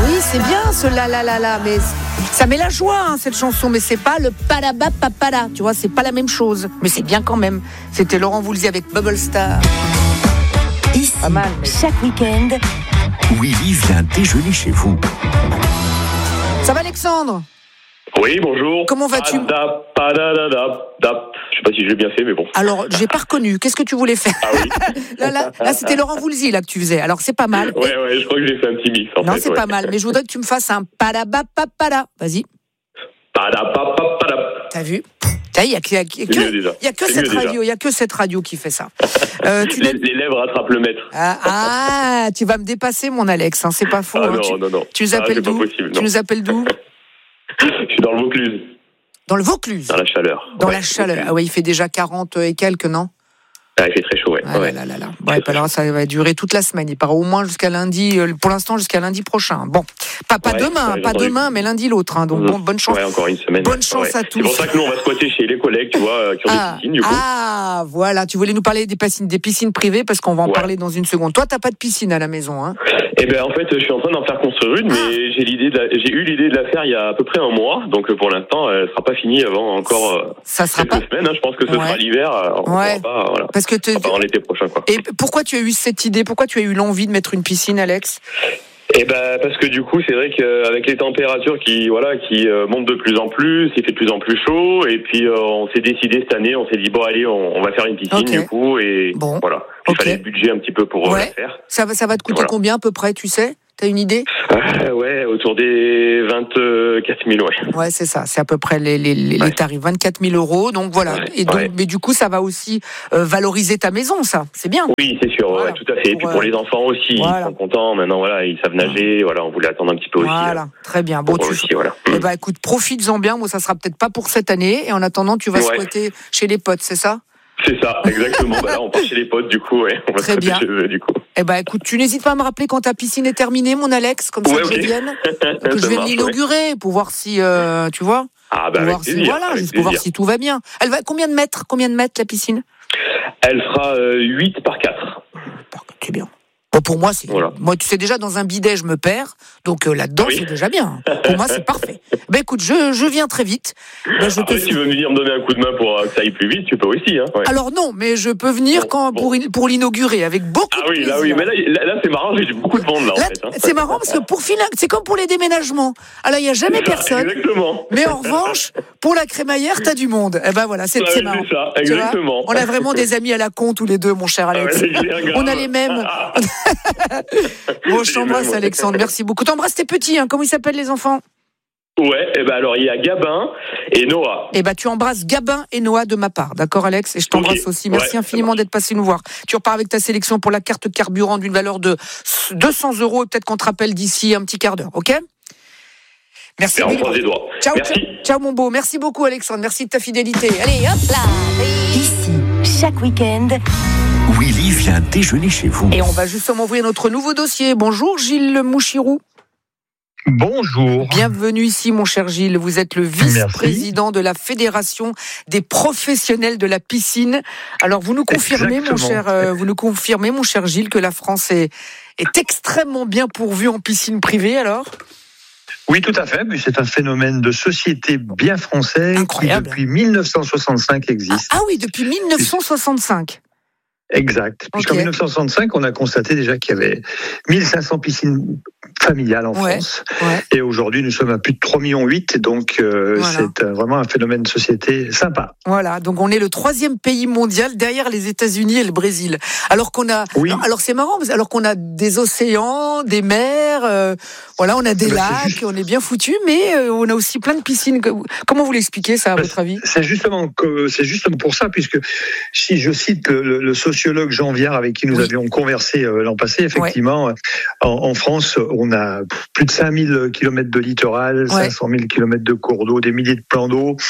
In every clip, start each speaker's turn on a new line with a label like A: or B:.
A: Oui, c'est bien ce la, mais ça met la joie, cette chanson, mais c'est pas le palaba papala, tu vois, c'est pas la même chose, mais c'est bien quand même. C'était Laurent Voulzy avec Bubble Star.
B: Ici,
A: pas mal, mais...
B: chaque week-end,
C: Willy vient déjeuner chez vous.
A: Ça va, Alexandre?
D: Oui, bonjour.
A: Comment vas-tu?
D: Je sais pas si je l'ai bien fait, mais bon.
A: Alors, j'ai pas reconnu. Qu'est-ce que tu voulais faire?
D: Ah oui.
A: là, c'était Laurent Voulzy là que tu faisais. Alors, c'est pas mal.
D: Ouais, je crois que j'ai fait un petit mix.
A: Non, c'est pas mal. Mais je voudrais que tu me fasses un palabapapala. Vas-y.
D: Palabapapala.
A: T'as vu? Il y a que cette radio qui fait ça.
D: Les lèvres attrapent le maître.
A: Tu vas me dépasser, mon Alex. C'est pas faux.
D: Non.
A: Tu nous appelles d'où? Tu nous appelles d'où?
D: Je suis dans le Vaucluse.
A: Dans le Vaucluse?
D: Dans la chaleur.
A: Dans la chaleur. Ah oui, il fait déjà 40 et quelques, non?
D: Ah, il fait très chaud, ouais.
A: Ouais, alors ça va durer toute la semaine. Il part au moins jusqu'à lundi, pour l'instant jusqu'à lundi prochain. Bon, pas demain, mais lundi l'autre. Donc bonne chance.
D: Ouais, encore une semaine.
A: Bonne chance à tous.
D: C'est pour ça que nous, on va squatter chez les collègues, tu vois, qui ont des piscines, du coup.
A: Ah, voilà. Tu voulais nous parler des piscines privées, parce qu'on va en parler dans une seconde. Toi, t'as pas de piscine à la maison, hein?
D: Eh ben, en fait, je suis en train d'en faire construire une, mais j'ai eu l'idée de la faire il y a à peu près un mois. Donc, pour l'instant, elle sera pas finie avant encore quelques semaines. Je pense que ce sera l'hiver. On pourra pas, voilà.
A: Parce que
D: avant l'été prochain, quoi.
A: Et pourquoi tu as eu cette idée? Pourquoi tu as eu l'envie de mettre une piscine, Alex?
D: Eh ben, parce que du coup, c'est vrai qu'avec les températures qui montent de plus en plus, il fait de plus en plus chaud, et puis on s'est décidé cette année, on s'est dit bon allez, on va faire une piscine du coup, et voilà. Il fallait le budget un petit peu pour la faire.
A: Ça va te coûter combien à peu près, tu sais? T'as une idée?
D: Ouais, autour des 24 000, ouais.
A: Ouais, c'est ça. C'est à peu près les tarifs. 24 000 €. Donc voilà. Et donc, mais du coup, ça va aussi valoriser ta maison, ça. C'est bien.
D: Oui, c'est sûr. Voilà. Ouais, tout à fait. Et puis pour les enfants aussi, ils sont contents. Maintenant, voilà, ils savent nager. Voilà, on voulait attendre un petit peu aussi.
A: Voilà, très bien. Bon, Eh ben, écoute, profites-en bien. Moi, ça sera peut-être pas pour cette année. Et en attendant, tu vas squatter chez les potes, c'est ça?
D: C'est ça, exactement. Là, on part chez les potes, du coup, on va
A: très bien.
D: Chez eux, du coup.
A: Eh ben, écoute, tu n'hésites pas à me rappeler quand ta piscine est terminée, mon Alex, comme ça que je vienne, que je vienne l'inaugurer pour voir si, tu vois.
D: Ah bah, avec plaisir.
A: Juste pour voir si tout va bien. Elle va combien de mètres la piscine?
D: Elle fera 8 par 4.
A: C'est bien. Bon, pour moi, moi, tu sais, déjà, dans un bidet, je me perds. Donc là-dedans, c'est déjà bien. Pour moi, c'est parfait. Ben écoute, je viens très vite.
D: Si tu veux venir me donner un coup de main pour que ça aille plus vite, tu peux aussi. Hein. Ouais.
A: Alors non, mais je peux venir pour l'inaugurer avec beaucoup de plaisir.
D: Oui, mais là c'est marrant, j'ai beaucoup de monde là en fait. Hein.
A: C'est marrant parce que c'est comme pour les déménagements. Alors il n'y a jamais personne.
D: Exactement.
A: Mais en revanche, pour la crémaillère, t'as du monde. Eh ben voilà, c'est marrant.
D: C'est ça, exactement.
A: On a vraiment des amis à la con tous les deux, mon cher Alex. On a les mêmes. Bon, je t'embrasse, Alexandre. Merci beaucoup. T'embrasses tes petits, hein. Comment ils s'appellent les enfants?
D: Ouais, alors il y a Gabin et Noah.
A: Tu embrasses Gabin et Noah de ma part, d'accord Alex? Et je t'embrasse aussi. Merci infiniment d'être passé nous voir. Tu repars avec ta sélection pour la carte carburant d'une valeur de 200 € et peut-être qu'on te rappelle d'ici un petit quart d'heure, ok? Merci.
D: On croise les doigts.
A: Ciao mon beau. Merci beaucoup Alexandre. Merci de ta fidélité. Allez, hop là.
B: Ici, chaque week-end,
C: Willy vient déjeuner chez vous.
A: Et on va justement ouvrir notre nouveau dossier. Bonjour Gilles Mouchirou.
E: Bonjour.
A: Bienvenue ici, mon cher Gilles. Vous êtes le vice-président de la Fédération des professionnels de la piscine. Alors, vous nous confirmez, mon cher Gilles, que la France est extrêmement bien pourvue en piscine privée, alors?
E: Oui, tout à fait. Mais c'est un phénomène de société bien français qui, depuis 1965, existe.
A: Ah oui, depuis 1965.
E: Exact. Puisqu'en 1965, on a constaté déjà qu'il y avait 1500 piscines familiales en France. Et aujourd'hui, nous sommes à plus de 3,8 millions. Donc, c'est vraiment un phénomène de société sympa. Voilà.
A: Donc, on est le 3e pays mondial derrière les États-Unis et le Brésil. Alors qu'on a, alors c'est marrant, alors qu'on a des océans, des mers, on a des lacs, on est bien foutu, mais on a aussi plein de piscines. Comment vous l'expliquez ça, à votre avis?
E: C'est justement pour ça, puisque si je cite le sociologue Jean Viard avec qui nous avions conversé l'an passé, effectivement, en France, on a plus de 5000 km de littoral, 500 000 km de cours d'eau, des milliers de plans d'eau.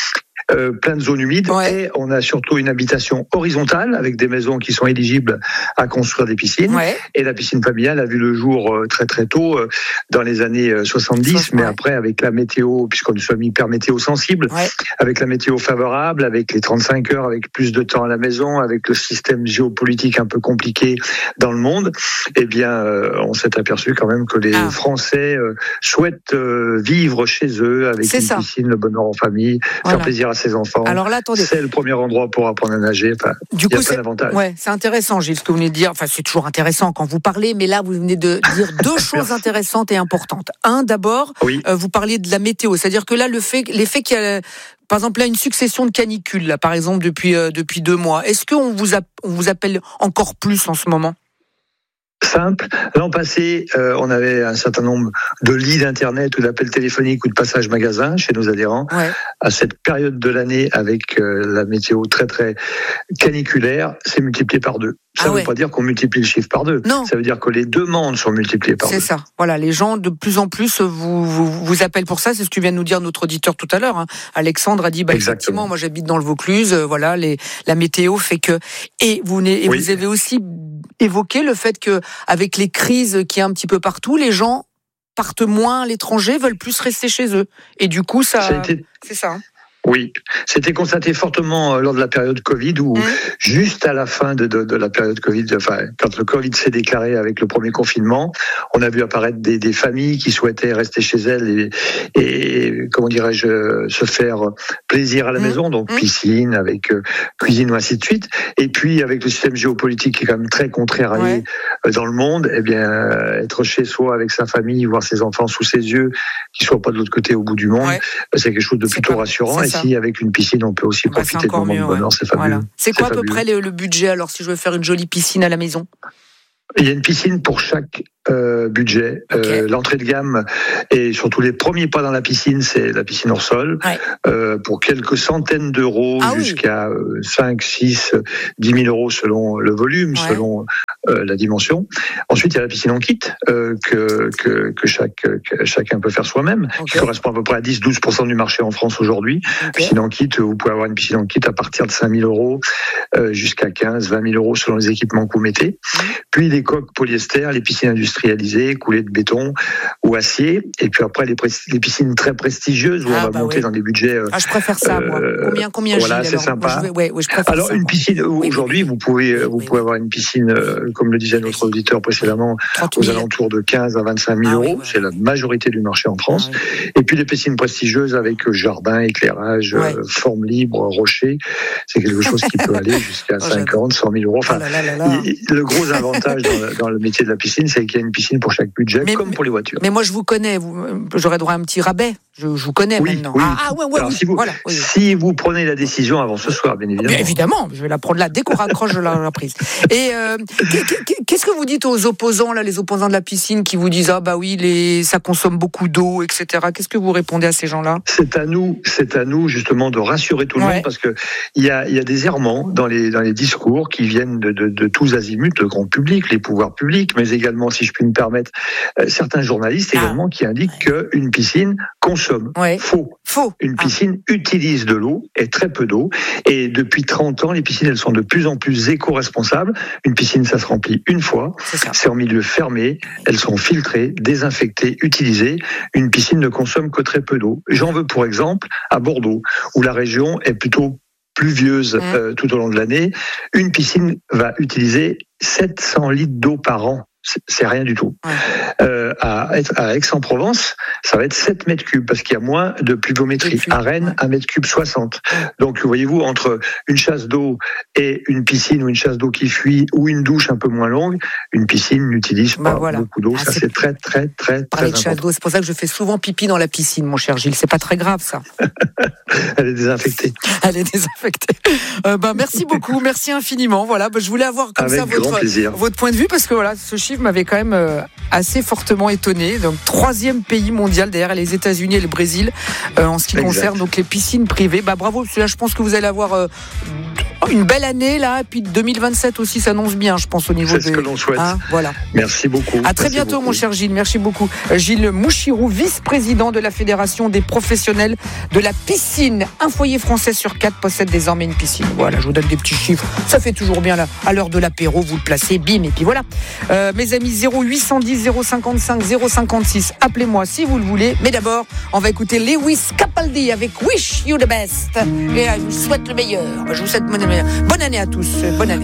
E: plein de zones humides, et on a surtout une habitation horizontale avec des maisons qui sont éligibles à construire des piscines. Et la piscine familiale a vu le jour très très tôt, dans les années 70, mais après avec la météo, puisqu'on nous sommes hyper météo sensibles, avec la météo favorable, avec les 35 heures, avec plus de temps à la maison, avec le système géopolitique un peu compliqué dans le monde, eh bien, on s'est aperçu quand même que les Français souhaitent vivre chez eux avec une piscine, le bonheur en famille, faire plaisir à ses enfants.
A: Alors là, attendez.
E: C'est le premier endroit pour apprendre à nager. Enfin,
A: du coup,
E: il y a plein d'avantages.
A: Ouais, c'est intéressant, Gilles, ce que vous venez de dire. Enfin, c'est toujours intéressant quand vous parlez, mais là, vous venez de dire deux choses intéressantes et importantes. Un, d'abord, vous parliez de la météo, c'est-à-dire que là, l'effet qu'il y a, par exemple, là, une succession de canicules, là, par exemple, depuis 2 mois. Est-ce qu'on vous appelle encore plus en ce moment ?
E: Simple. L'an passé, on avait un certain nombre de lits d'internet ou d'appels téléphoniques ou de passages magasins chez nos adhérents. À cette période de l'année, avec la météo très très caniculaire, c'est multiplié par 2. Ça ne veut pas dire qu'on multiplie le chiffre par 2.
A: Non.
E: Ça veut dire que les demandes sont multipliées par 2.
A: C'est ça. Voilà, les gens de plus en plus vous appellent pour ça. C'est ce que vient de nous dire notre auditeur tout à l'heure. Hein. Alexandre a dit, effectivement, moi j'habite dans le Vaucluse. Voilà, la météo fait que. Et vous avez aussi évoqué le fait que avec les crises qu'il y a un petit peu partout, les gens partent moins à l'étranger, veulent plus rester chez eux. Et du coup, c'est ça. Hein.
E: Oui, c'était constaté fortement lors de la période Covid, où juste à la fin de la période Covid, enfin quand le Covid s'est déclaré avec le premier confinement, on a vu apparaître des familles qui souhaitaient rester chez elles et comment dirais-je, se faire plaisir à la maison, donc piscine avec cuisine ou ainsi de suite. Et puis avec le système géopolitique qui est quand même très contrarié dans le monde, eh bien être chez soi avec sa famille, voir ses enfants sous ses yeux, qu'ils soient pas de l'autre côté au bout du monde, c'est quelque chose de plutôt rassurant. Et si avec une piscine, on peut aussi profiter de moments de bonheur, c'est fabuleux. Voilà.
A: C'est quoi à peu près le budget alors si je veux faire une jolie piscine à la maison ?
E: Il y a une piscine pour chaque budget. L'entrée de gamme et surtout les premiers pas dans la piscine, c'est la piscine hors sol, pour quelques centaines d'euros jusqu'à 5, 6, 10 000 euros selon le volume, selon la dimension. Ensuite, il y a la piscine en kit que chacun peut faire soi-même, qui correspond à peu près à 10-12% du marché en France aujourd'hui. Piscine en kit, vous pouvez avoir une piscine en kit à partir de 5 000 euros jusqu'à 15, 20 000 euros selon les équipements que vous mettez. Puis les coques polyester, les piscines industrialisées, coulées de béton ou acier. Et puis après, les piscines très prestigieuses où on va monter dans des budgets...
A: je préfère ça, moi. Combien
E: voilà,
A: Gilles,
E: c'est sympa.
A: Je préfère
E: alors,
A: ça,
E: une piscine, aujourd'hui, vous pouvez avoir une piscine, comme le disait notre auditeur précédemment, aux alentours de 15 à 25 000 euros. C'est la majorité du marché en France. Et puis, les piscines prestigieuses avec jardin, éclairage, forme libre, rocher. C'est quelque chose qui peut aller jusqu'à 50, 100 000 euros. Enfin, le gros avantage dans le métier de la piscine, c'est qu'il y a une piscine pour chaque budget, comme pour les voitures.
A: Mais moi, je vous connais. J'aurais droit à un petit rabais. Je vous connais maintenant.
E: Alors, si vous prenez la décision avant ce soir, bien évidemment.
A: Bien évidemment, je vais la prendre là dès qu'on raccroche de la prise. Et qu'est-ce que vous dites aux opposants, là, les opposants de la piscine, qui vous disent ça consomme beaucoup d'eau, etc. Qu'est-ce que vous répondez à ces gens-là ?
E: C'est à nous justement de rassurer tout le monde, parce que il y a des errements dans les discours qui viennent de tous azimuts, le grand public, les pouvoirs publics, mais également, si je puis me permettre, certains journalistes également qui indiquent qu'une piscine consomme. Faux. Une piscine utilise de l'eau et très peu d'eau. Et depuis 30 ans, les piscines, elles sont de plus en plus éco-responsables. Une piscine, ça se remplit une fois. C'est en milieu fermé. Elles sont filtrées, désinfectées, utilisées. Une piscine ne consomme que très peu d'eau. J'en veux pour exemple à Bordeaux, où la région est plutôt pluvieuse tout au long de l'année. Une piscine va utiliser 700 litres d'eau par an. C'est rien du tout. À Aix-en-Provence, ça va être 7 mètres cubes parce qu'il y a moins de pluviométrie. À Rennes, 1 mètre cube 60. Donc, voyez-vous, entre une chasse d'eau et une piscine ou une chasse d'eau qui fuit ou une douche un peu moins longue, une piscine n'utilise pas beaucoup d'eau. Ça, c'est très, très, très, très important.
A: Chasse d'eau, c'est pour ça que je fais souvent pipi dans la piscine, mon cher Gilles. C'est pas très grave, ça.
E: Elle est désinfectée.
A: Merci beaucoup, merci infiniment. Voilà, je voulais avoir comme ça votre point de vue parce que ce chiffre m'avait quand même assez fortement étonné. Donc 3e pays mondial derrière les États-Unis et le Brésil en ce qui concerne donc les piscines privées. Bravo, parce que là je pense que vous allez avoir une belle année là, et puis 2027 aussi s'annonce bien, je pense, au niveau
E: C'est ce que l'on souhaite.
A: Voilà.
E: Merci beaucoup.
A: À très bientôt, mon cher Gilles. Merci beaucoup. Gilles Mouchirou, vice-président de la Fédération des professionnels de la piscine. Un foyer français sur 4 possède désormais une piscine. Voilà, je vous donne des petits chiffres. Ça fait toujours bien là. À l'heure de l'apéro, vous le placez, bim, et puis voilà. Mes amis, 0810 055 056. Appelez-moi si vous le voulez. Mais d'abord, on va écouter Lewis Capaldi avec Wish You the Best. Et je vous souhaite le meilleur. Je vous souhaite bonne année à tous. Bonne année.